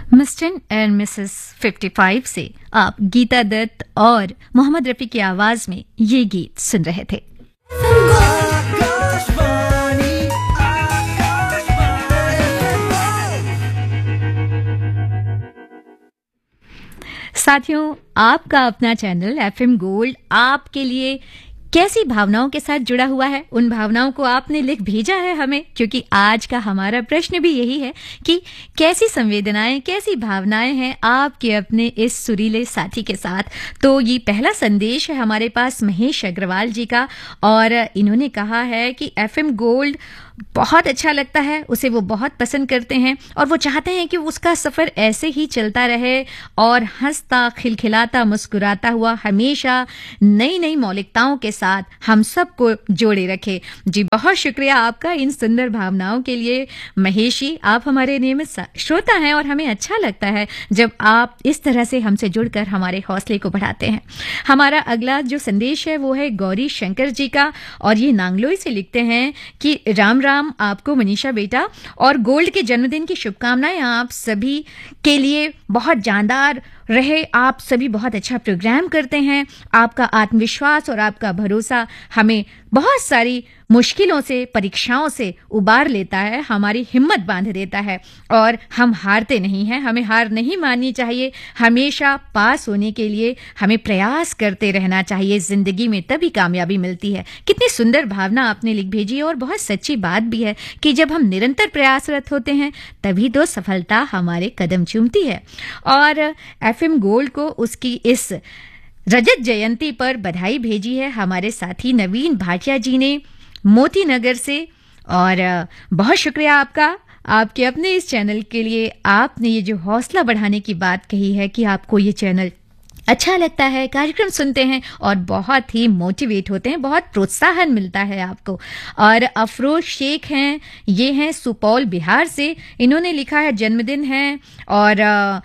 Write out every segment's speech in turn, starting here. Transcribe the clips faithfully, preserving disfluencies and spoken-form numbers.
Mister and Mrs पचपन से आप गीता दत्त और मोहम्मद रफी की आवाज में ये गीत सुन रहे थे। साथियों, आपका अपना चैनल एफएम गोल्ड आपके लिए कैसी भावनाओं के साथ जुड़ा हुआ है, उन भावनाओं को आपने लिख भेजा है हमें, क्योंकि आज का हमारा प्रश्न भी यही है कि कैसी संवेदनाएं, कैसी भावनाएं हैं आपके अपने इस सुरीले साथी के साथ। तो ये पहला संदेश है हमारे पास महेश अग्रवाल जी का, और इन्होंने कहा है कि एफएम गोल्ड बहुत अच्छा लगता है, उसे वो बहुत पसंद करते हैं और वो चाहते हैं कि उसका सफ़र ऐसे ही चलता रहे और हंसता खिलखिलाता मुस्कुराता हुआ हमेशा नई नई मौलिकताओं के साथ हम सबको जोड़े रखे। जी, बहुत शुक्रिया आपका इन सुंदर भावनाओं के लिए महेशी। आप हमारे नियमित श्रोता हैं और हमें अच्छा लगता है जब आप इस तरह से हमसे जुड़कर हमारे हौसले को बढ़ाते हैं। हमारा अगला जो संदेश है वो है गौरी शंकर जी का, और ये नांगलोई से लिखते हैं कि राम राम आपको मनीषा बेटा, और गोल्ड के जन्मदिन की शुभकामनाएं आप सभी के लिए। बहुत जानदार रहे, आप सभी बहुत अच्छा प्रोग्राम करते हैं। आपका आत्मविश्वास और आपका भरोसा हमें बहुत सारी मुश्किलों से, परीक्षाओं से उबार लेता है, हमारी हिम्मत बांध देता है और हम हारते नहीं हैं। हमें हार नहीं माननी चाहिए, हमेशा पास होने के लिए हमें प्रयास करते रहना चाहिए। जिंदगी में तभी कामयाबी मिलती है। कितनी सुंदर भावना आपने लिख भेजी, और बहुत सच्ची बात भी है कि जब हम निरंतर प्रयासरत होते हैं तभी तो सफलता हमारे कदम चूमती है। और एफएम गोल्ड को उसकी इस रजत जयंती पर बधाई भेजी है हमारे साथी नवीन भाटिया जी ने मोती नगर से, और बहुत शुक्रिया आपका, आपके अपने इस चैनल के लिए। आपने ये जो हौसला बढ़ाने की बात कही है कि आपको ये चैनल अच्छा लगता है, कार्यक्रम सुनते हैं और बहुत ही मोटिवेट होते हैं, बहुत प्रोत्साहन मिलता है आपको। और अफरोज शेख हैं, ये हैं सुपौल बिहार से, इन्होंने लिखा है जन्मदिन है और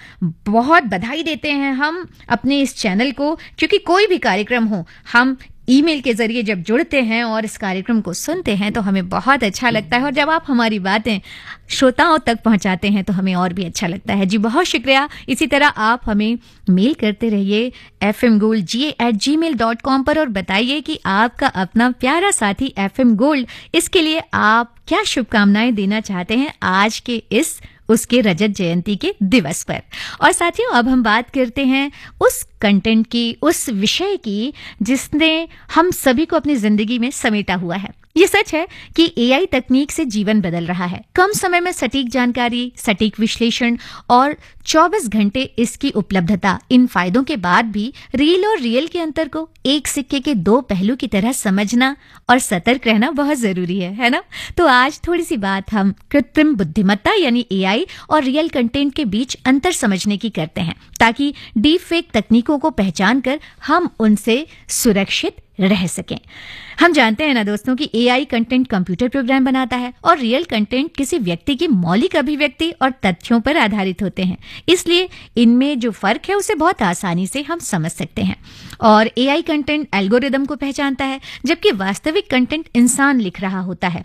बहुत बधाई देते हैं हम अपने इस चैनल को, क्योंकि कोई भी कार्यक्रम हो, हम ईमेल के जरिए जब जुड़ते हैं और इस कार्यक्रम को सुनते हैं तो हमें बहुत अच्छा लगता है, और जब आप हमारी बातें श्रोताओं तक पहुंचाते हैं तो हमें और भी अच्छा लगता है। जी, बहुत शुक्रिया। इसी तरह आप हमें मेल करते रहिए एफ एम गोल्ड जी ए एट जी मेल डॉट कॉम पर, और बताइए कि आपका अपना प्यारा साथी एफएम गोल्ड, इसके लिए आप क्या शुभकामनाएं देना चाहते हैं आज के इस उसके रजत जयंती के दिवस पर। और साथियों, अब हम बात करते हैं उस कंटेंट की, उस विषय की जिसने हम सभी को अपनी जिंदगी में समेटा हुआ है। ये सच है कि एआई तकनीक से जीवन बदल रहा है। कम समय में सटीक जानकारी, सटीक विश्लेषण और चौबीस घंटे इसकी उपलब्धता, इन फायदों के बाद भी रील और रियल के अंतर को एक सिक्के के दो पहलू की तरह समझना और सतर्क रहना बहुत जरूरी है, है ना? तो आज थोड़ी सी बात हम कृत्रिम बुद्धिमत्ता यानी एआई और रियल कंटेंट के बीच अंतर समझने की करते हैं, ताकि डीप फेक तकनीकों को पहचान कर हम उनसे सुरक्षित रह सकें। हम जानते हैं ना दोस्तों कि एआई कंटेंट कंप्यूटर प्रोग्राम बनाता है और रियल कंटेंट किसी व्यक्ति की मौलिक अभिव्यक्ति और तथ्यों पर आधारित होते हैं। इसलिए इनमें जो फर्क है उसे बहुत आसानी से हम समझ सकते हैं। और एआई कंटेंट एल्गोरिदम को पहचानता है, जबकि वास्तविक कंटेंट इंसान लिख रहा होता है,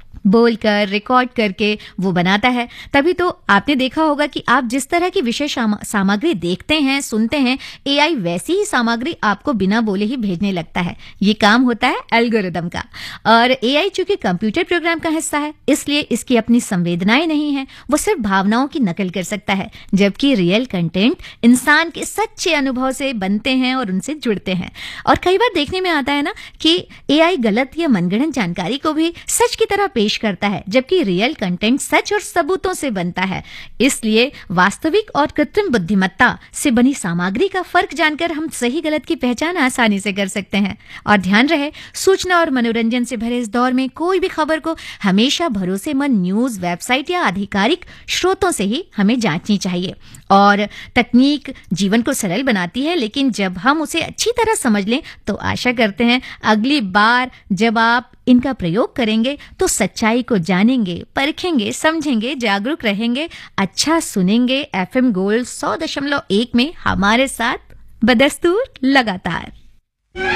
बोलकर रिकॉर्ड करके वो बनाता है। तभी तो आपने देखा होगा कि आप जिस तरह की विषय सामग्री देखते हैं, सुनते हैं, एआई वैसी ही सामग्री आपको बिना बोले ही भेजने लगता है। ये काम होता है एल्गोरिदम का। और एआई चूंकि कंप्यूटर प्रोग्राम का हिस्सा है, इसलिए इसकी अपनी संवेदनाएं नहीं है, वो सिर्फ भावनाओं की नकल कर सकता है, जबकि रियल कंटेंट इंसान के सच्चे अनुभव से बनते हैं और उनसे जुड़ते हैं। और कई बार देखने में आता है ना कि एआई गलत या मनगढ़ंत जानकारी को भी सच की तरह पेश करता है, जबकि रियल कंटेंट सच और सबूतों से बनता है। इसलिए वास्तविक और कृत्रिम बुद्धिमत्ता से बनी सामग्री का फर्क जानकर हम सही गलत की पहचान आसानी से कर सकते हैं। और ध्यान रहे, सूचना और मनोरंजन से भरे इस दौर में कोई भी खबर को हमेशा भरोसेमंद न्यूज, वेबसाइट या आधिकारिक स्रोतों से ही हमें जांचनी चाहिए। और तकनीक जीवन को सरल बनाती है, लेकिन जब हम उसे अच्छी तरह समझ लें तो आशा करते हैं अगली बार जब आप इनका प्रयोग करेंगे तो सच्चाई को जानेंगे, परखेंगे, समझेंगे, जागरूक रहेंगे, अच्छा सुनेंगे। एफएम गोल्ड सौ दशमलव एक में हमारे साथ बदस्तूर लगातार।